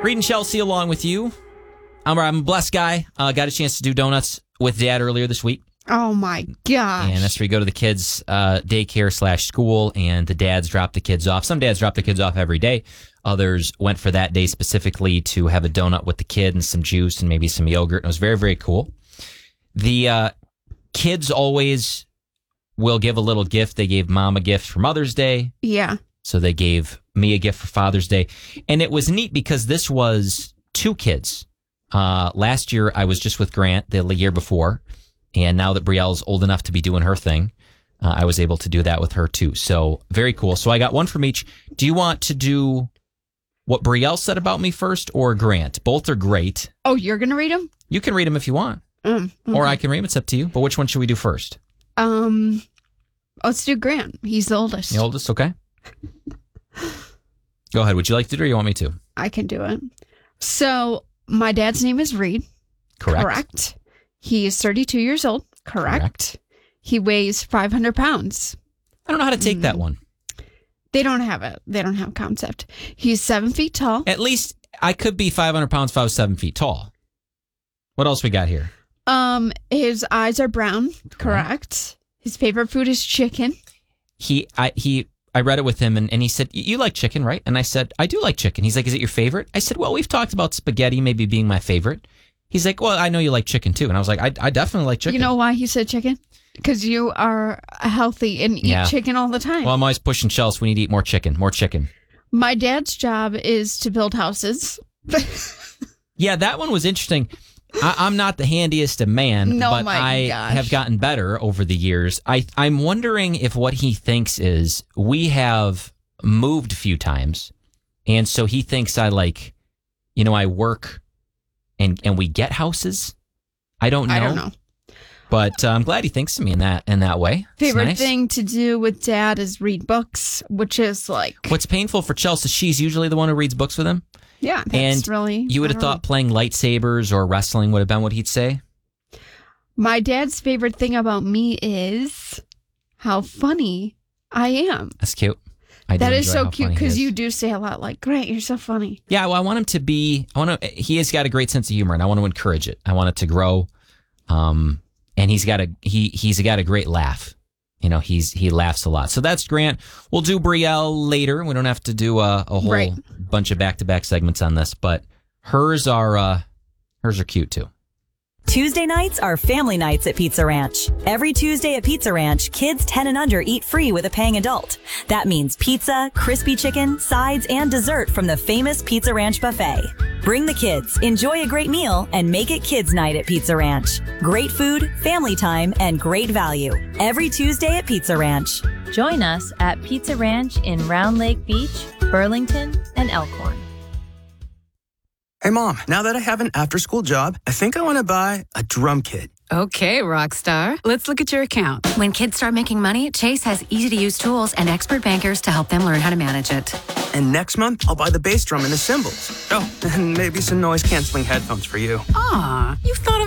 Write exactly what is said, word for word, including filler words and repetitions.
Reed and Chelsea along with you. I'm, I'm a blessed guy. Uh, got a chance to do donuts with Dad earlier this week. Oh, my gosh. And that's where we go to the kids' uh, daycare slash school, and the dads drop the kids off. Some dads drop the kids off every day. Others went for that day specifically to have a donut with the kid and some juice and maybe some yogurt. And it was very, very cool. The uh, kids always will give a little gift. They gave Mom a gift for Mother's Day. Yeah. So they gave me a gift for Father's Day. And it was neat because this was two kids. Uh, last year, I was just with Grant the year before. And now that Brielle's old enough to be doing her thing, uh, I was able to do that with her too. So very cool. So I got one from each. Do you want to do what Brielle said about me first or Grant? Both are great. Oh, you're going to read them? You can read them if you want. Um, okay. Or I can read them. It's up to you. But which one should we do first? Um, let's do Grant. He's the oldest. The oldest? Okay. Go ahead. Would you like to do it or you want me to? I can do it. So my dad's name is Reed. Correct. Correct. He is thirty-two years old. Correct. Correct. He weighs five hundred pounds. I don't know how to take mm. that one. They don't have it. They don't have a concept. He's seven feet tall. At least I could be five hundred pounds if I was seven feet tall. What else we got here? Um, his eyes are brown. Correct. Correct. His favorite food is chicken. He, I, he, I read it with him and, and he said, you like chicken, right? And I said, I do like chicken. He's like, is it your favorite? I said, well, we've talked about spaghetti maybe being my favorite. He's like, well, I know you like chicken too. And I was like, I, I definitely like chicken. You know why he said chicken? Because you are healthy and eat yeah. chicken all the time. Well, I'm always pushing Chelsea. We need to eat more chicken, more chicken. My dad's job is to build houses. Yeah, that one was interesting. I, I'm not the handiest of man, no, but my I gosh. have gotten better over the years. I, I'm wondering if what he thinks is we have moved a few times. And so he thinks I like, you know, I work and, and we get houses. I don't know. I don't know. But uh, I'm glad he thinks of me in that in that way. Favorite nice. thing to do with Dad is read books, which is like... What's painful for Chelsea, she's usually the one who reads books with him. Yeah, that's and really... you would have thought playing lightsabers or wrestling would have been what he'd say? My dad's favorite thing about me is how funny I am. That's cute. I that is so cute because you do say a lot like, great, you're so funny. Yeah, well, I want him to be... I want to. He has got a great sense of humor, and I want to encourage it. I want it to grow. Um... And he's got a he he's got a great laugh. You know, he's he laughs a lot. So that's Grant. We'll do Brielle later. We don't have to do a, a whole right. bunch of back-to-back segments on this, but hers are uh, hers are cute too. Tuesday nights are family nights at Pizza Ranch. Every Tuesday at Pizza Ranch, kids ten and under eat free with a paying adult. That means pizza, crispy chicken, sides, and dessert from the famous Pizza Ranch buffet. Bring the kids, enjoy a great meal, and make it kids' night at Pizza Ranch. Great food, family time, and great value. Every Tuesday at Pizza Ranch. Join us at Pizza Ranch in Round Lake Beach, Burlington, and Elkhorn. Hey, Mom, now that I have an after-school job, I think I want to buy a drum kit. Okay, Rockstar. Let's look at your account. When kids start making money, Chase has easy-to-use tools and expert bankers to help them learn how to manage it. And next month, I'll buy the bass drum and the cymbals. Oh, and maybe some noise-canceling headphones for you. Aw, you thought of